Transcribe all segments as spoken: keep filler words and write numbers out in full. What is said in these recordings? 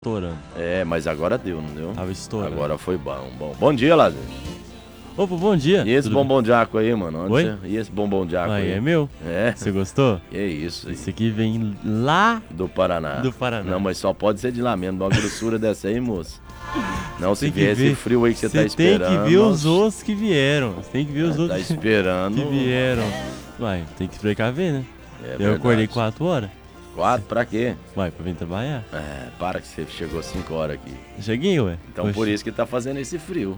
Estourando. É, mas agora deu, não deu? Tava estourando. Agora foi bom, bom. Bom dia, Lázaro. Opa, bom dia. E esse Tudo bombom de água aí, mano? Onde Oi? você- E esse bombom de água Aí, aí? é meu? É? Você gostou? Que isso aí. Esse aqui vem lá Do Paraná. do Paraná. Não, mas só pode ser de lá mesmo. Uma grossura dessa aí, moço. Não, se Tem que vier esse ver- frio aí que você tá tem esperando. que ver os nossa, outros que vieram. Você tem que ver os Tá outros esperando. que vieram. Vai, tem que precaver, né? É Eu verdade. acordei quatro horas. Quatro? Pra quê? Vai, pra vir trabalhar. É, para que você chegou cinco horas aqui. Cheguei, ué. Então Oxe, por isso que tá fazendo esse frio.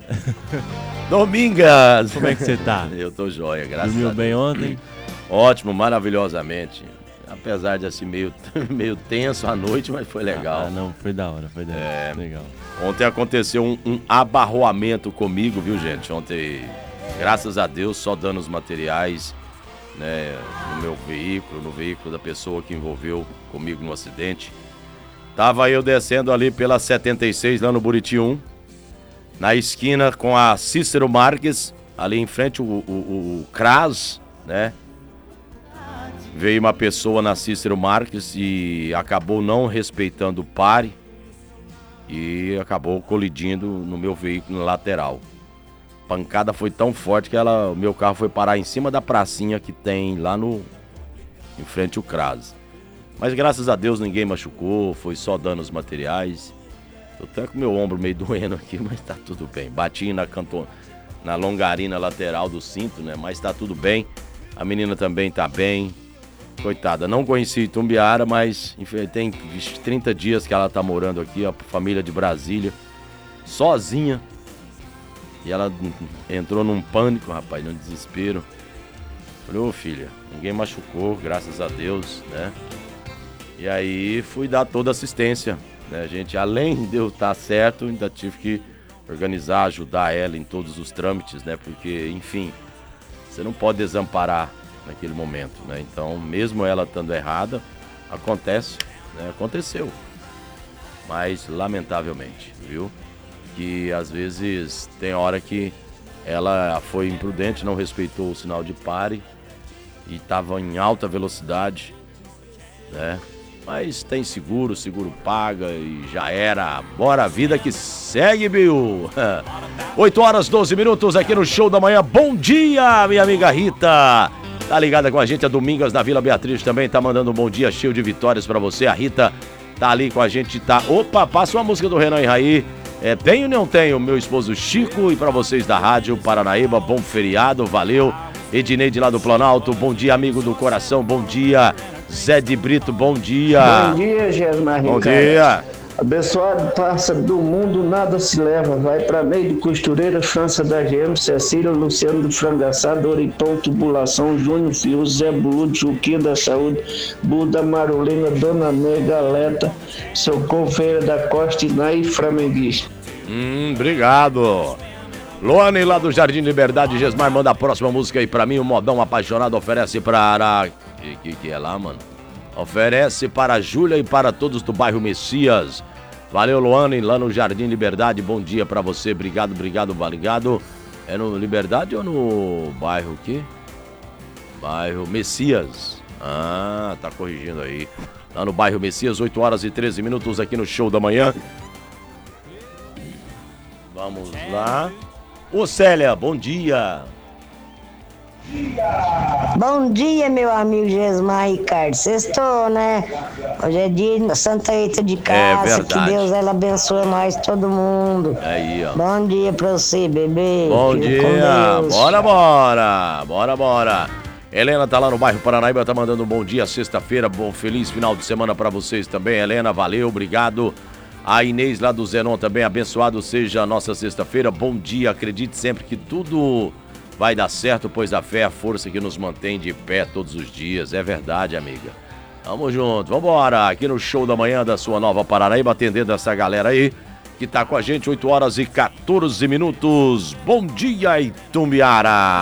Domingas! Como é que você tá? Eu tô joia, graças Dormiu a bem Deus. ontem? Ótimo, maravilhosamente. Apesar de assim meio, meio tenso à noite, mas foi legal. Ah, não, foi da hora, foi da hora. É. Legal. Ontem aconteceu um, um abarroamento comigo, viu, gente? Ontem, graças a Deus, só danos materiais, né, no meu veículo, no veículo da pessoa que envolveu comigo no acidente. Tava eu descendo ali pela setenta e seis, lá no Buriti um, na esquina com a Cícero Marques, ali em frente o, o, o, o Cras, né? Veio uma pessoa na Cícero Marques e acabou não respeitando o pare e acabou colidindo no meu veículo lateral. A pancada foi tão forte que ela, o meu carro foi parar em cima da pracinha que tem lá no em frente ao Cras. Mas graças a Deus ninguém machucou, foi só danos materiais. Tô até com meu ombro meio doendo aqui, mas tá tudo bem. Bati na canto, na longarina lateral do cinto, né? Mas tá tudo bem. A menina também tá bem. Coitada, não conheci Itumbiara, mas enfim, tem trinta dias que ela tá morando aqui, a família de Brasília, sozinha. E ela entrou num pânico, rapaz, num desespero. Falei, ô filha, ninguém machucou, graças a Deus, né? E aí fui dar toda assistência, né, gente? Além de eu estar certo, ainda tive que organizar, ajudar ela em todos os trâmites, né? Porque, enfim, você não pode desamparar naquele momento, né? Então, mesmo ela estando errada, acontece, né? Aconteceu. Mas, lamentavelmente, viu? Que às vezes tem hora que ela foi imprudente, não respeitou o sinal de pare e estava em alta velocidade, né? Mas tem seguro, seguro paga e já era. Bora, vida que segue, Bill. oito horas, doze minutos aqui no Show da Manhã. Bom dia, minha amiga Rita. Tá ligada com a gente, a Domingas na Vila Beatriz também tá mandando um bom dia cheio de vitórias pra você. A Rita tá ali com a gente, tá... Opa, passa uma música do Renan e Raí. É, tenho ou não tenho, meu esposo Chico, e pra vocês da Rádio Paranaíba, bom feriado, valeu. Edneide lá do Planalto, bom dia, amigo do coração, bom dia. Zé de Brito, bom dia. Bom dia, Gesmar Bom Ricardo. dia. Abençoado passa do mundo, nada se leva. Vai para meio de costureira, França da G M, Cecília, Luciano do Frangaçado, Oripão, Tubulação, Júnior Fio, Zé Bludo, Juquinha da Saúde, Buda Marolina, Dona Nega, Galeta, Socorro Feira da Costa, Inaí, Flamenguista. Hum, obrigado. Luane lá do Jardim Liberdade, Gesmar, manda a próxima música aí pra mim. O Modão Apaixonado oferece para... Que que, que é lá, mano? Oferece para a Júlia e para todos do bairro Messias. Valeu, Luane, lá no Jardim Liberdade. Bom dia pra você. Obrigado, obrigado, obrigado. É no Liberdade ou no bairro o quê? Bairro Messias. Ah, tá corrigindo aí. Lá no bairro Messias, oito horas e treze minutos aqui no Show da Manhã. Vamos lá. Ô Célia, bom dia. Bom dia, meu amigo Gesmar Ricardo. Sextou, né? Hoje é dia de Santa Rita de Cássia. verdade. Que Deus ela abençoe nós, todo mundo. Aí, ó. Bom dia pra você, bebê. Bom Fica dia. com Deus. Bora, bora. Bora, bora. Helena tá lá no bairro Paranaíba, tá mandando um bom dia, sexta-feira, bom, feliz final de semana pra vocês também. Helena, valeu, obrigado. A Inês lá do Zenon também, abençoado seja a nossa sexta-feira. Bom dia, acredite sempre que tudo vai dar certo, pois a fé é a força que nos mantém de pé todos os dias. É verdade, amiga. Tamo junto, vambora. Aqui no Show da Manhã da sua Nova Paranaíba, atendendo essa galera aí que tá com a gente, oito horas e quatorze minutos. Bom dia, Itumbiara.